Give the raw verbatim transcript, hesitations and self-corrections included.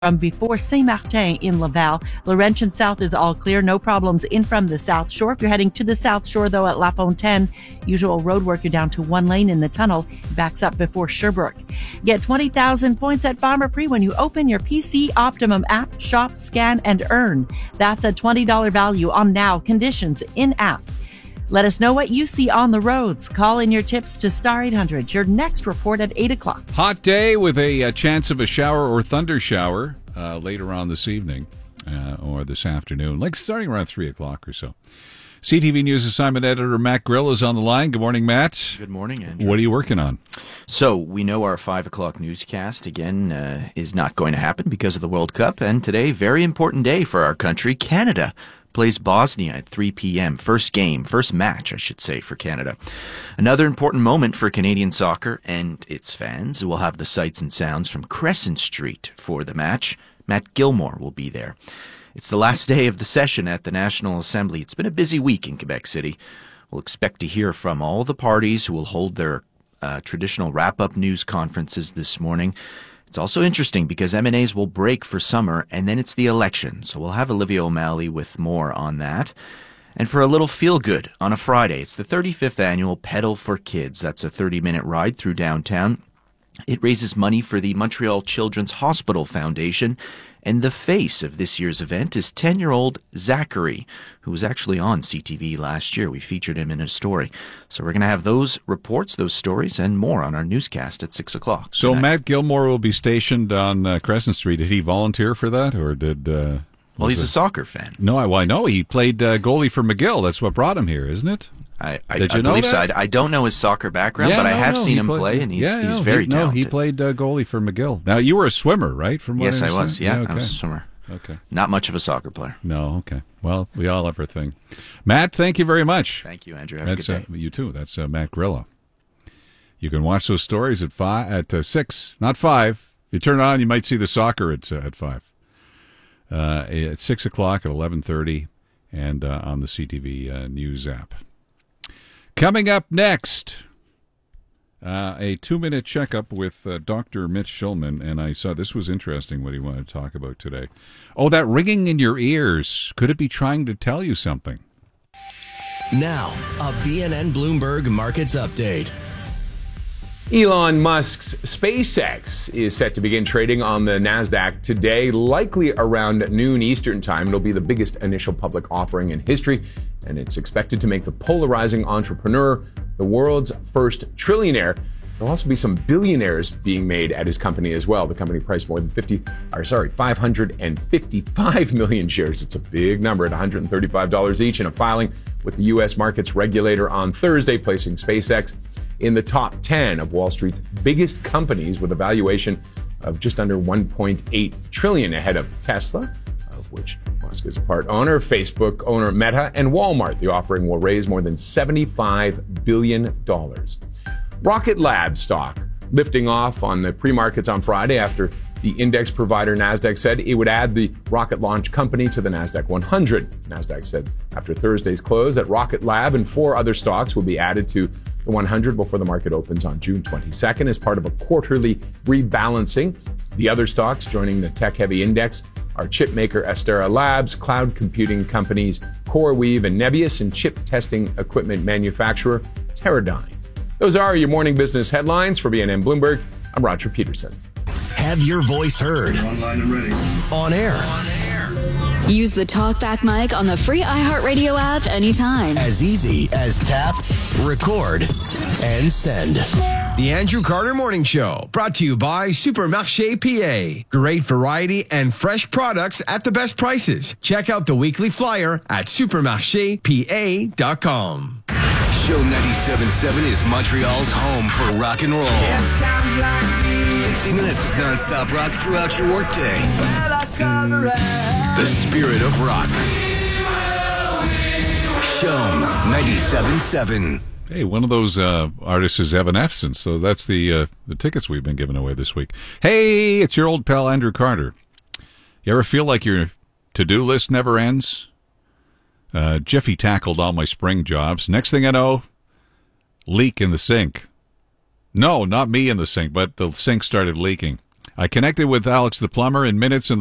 From before Saint-Martin in Laval. Laurentian South is all clear. No problems in from the South Shore. If you're heading to the South Shore, though, at La Fontaine, usual road work, you're down to one lane in the tunnel. Backs up before Sherbrooke. Get twenty thousand points at Pharmaprix when you open your P C Optimum app. Shop, scan, and earn. That's a twenty dollars value on Now. Conditions in-app. Let us know what you see on the roads. Call in your tips to Star eight hundred. Your next report at eight o'clock. Hot day with a, a chance of a shower or thunder shower uh, later on this evening uh, or this afternoon, like starting around three o'clock or so. C T V News assignment editor Matt Grill is on the line. Good morning, Matt. Good morning, Andrew. What are you working on? So we know our five o'clock newscast, again, uh, is not going to happen because of the World Cup. And today, very important day for our country, Canada plays Bosnia at three p.m. First game, first match, I should say, for Canada. Another important moment for Canadian soccer and its fans. We'll have the sights and sounds from Crescent Street for the match. Matt Gilmore will be there. It's the last day of the session at the National Assembly. It's been a busy week in Quebec City. We'll expect to hear from all the parties who will hold their uh, traditional wrap-up news conferences this morning. It's also interesting because M and A's will break for summer, and then it's the election. So we'll have Olivia O'Malley with more on that. And for a little feel-good on a Friday, it's the thirty-fifth annual Pedal for Kids. That's a thirty-minute ride through downtown. It raises money for the Montreal Children's Hospital Foundation. And the face of this year's event is ten-year-old Zachary, who was actually on C T V last year. We featured him in a story. So we're going to have those reports, those stories, and more on our newscast at six o'clock. So tonight. Matt Gilmore will be stationed on uh, Crescent Street. Did he volunteer for that, or did... Uh, well, he's it? a soccer fan. No, I, well, I know. He played uh, goalie for McGill. That's what brought him here, isn't it? I, I, Did you I know believe that? so. I, I don't know his soccer background, yeah, but no, I have no, seen him played, play, and he's, yeah, he's no, very he, talented. No, he played uh, goalie for McGill. Now, you were a swimmer, right? From what yes, I, I was. Yeah, yeah okay. I was a swimmer. Okay. Not much of a soccer player. No, okay. Well, we all have our thing. Matt, thank you very much. Thank you, Andrew. Have That's, a good day. Uh, you too. That's uh, Matt Grillo. You can watch those stories at five, at uh, six, not five. You turn it on, you might see the soccer at uh, at five. Uh, at six o'clock, at eleven thirty, and uh, on the C T V uh, News app. Coming up next, uh, a two-minute checkup with uh, Doctor Mitch Schulman, and I saw this was interesting what he wanted to talk about today. Oh, that ringing in your ears. Could it be trying to tell you something? Now, a B N N Bloomberg Markets Update. Elon Musk's SpaceX is set to begin trading on the NASDAQ today, likely around noon Eastern time. It'll be the biggest initial public offering in history, and it's expected to make the polarizing entrepreneur the world's first trillionaire. There'll also be some billionaires being made at his company as well. The company priced more than fifty, or sorry, five hundred fifty-five million shares. It's a big number at one hundred thirty-five dollars each in a filing with the U S markets regulator on Thursday, placing SpaceX in the top ten of Wall Street's biggest companies with a valuation of just under one point eight trillion dollars ahead of Tesla, of which Musk is a part owner, Facebook owner Meta, and Walmart. The offering will raise more than seventy-five billion dollars. Rocket Lab stock lifting off on the pre-markets on Friday after the index provider NASDAQ said it would add the rocket launch company to the NASDAQ one hundred. NASDAQ said after Thursday's close that Rocket Lab and four other stocks will be added to the one hundred before the market opens on June twenty-second as part of a quarterly rebalancing. The other stocks joining the tech-heavy index are chipmaker Astera Labs, cloud computing companies CoreWeave and Nebius, and chip testing equipment manufacturer Teradyne. Those are your morning business headlines. For B N N Bloomberg, I'm Roger Peterson. Have your voice heard. Online and ready. On air. Use the TalkBack mic on the free iHeartRadio app anytime. As easy as tap, record, and send. The Andrew Carter Morning Show, brought to you by Supermarché P A. Great variety and fresh products at the best prices. Check out the weekly flyer at supermarché p a dot com. Show ninety-seven point seven is Montreal's home for rock and roll. sixty minutes of non-stop rock throughout your workday. The spirit of rock. Show ninety-seven point seven. Hey, one of those uh, artists is Evanescence, so that's the uh, the tickets we've been giving away this week. Hey, it's your old pal Andrew Carter. You ever feel like your to-do list never ends? Uh, Jiffy tackled all my spring jobs. Next thing I know, leak in the sink. No, not me in the sink, but the sink started leaking. I connected with Alex the plumber in minutes, and